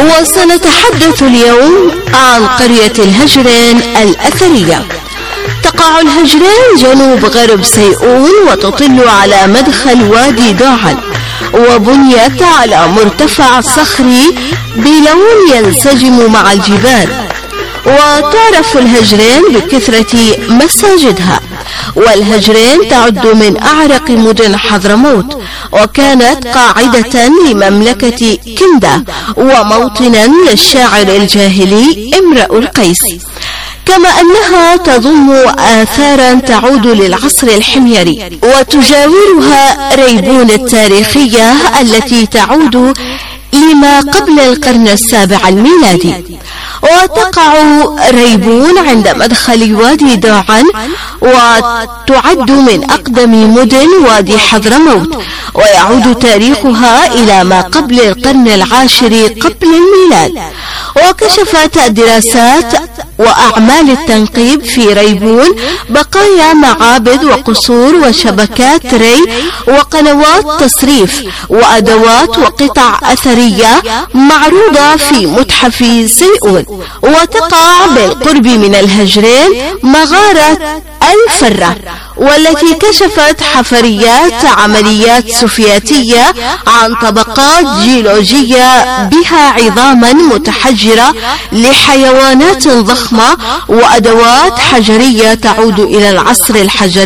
وسنتحدث اليوم عن قرية الهجران الأثرية. تقع الهجران جنوب غرب سيئون وتطل على مدخل وادي داعن، وبنيت على مرتفع صخري بلون ينسجم مع الجبال. وتعرف الهجران بكثرة مساجدها، والهجران تعد من أعرق مدن حضرموت، وكانت قاعدة لمملكة كندة وموطنا للشاعر الجاهلي امرؤ القيس، كما أنها تضم آثارا تعود للعصر الحميري، وتجاورها ريبون التاريخية التي تعود لما قبل القرن السابع الميلادي. وتقع ريبون عند مدخل وادي داعن، وتعد من أقدم مدن وادي حضرموت، ويعود تاريخها إلى ما قبل القرن العاشر قبل الميلاد. وكشفت الدراسات وأعمال التنقيب في ريبون بقايا معابد وقصور وشبكات ري وقنوات تصريف وأدوات وقطع أثرية معروضة في متحف سيئون. وتقع بالقرب من الهجران مغارة الفرة، والتي كشفت حفريات عمليات سوفياتية عن طبقات جيولوجية بها عظاما متحجرة لحيوانات ضخمة وأدوات حجرية تعود إلى العصر الحجري